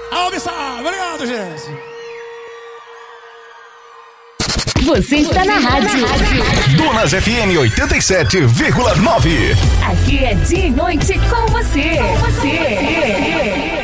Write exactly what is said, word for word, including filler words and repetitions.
Alves, obrigado, gente. Você está na rádio. Donas F M oitenta e sete vírgula nove. Aqui é dia e noite com você. Com você.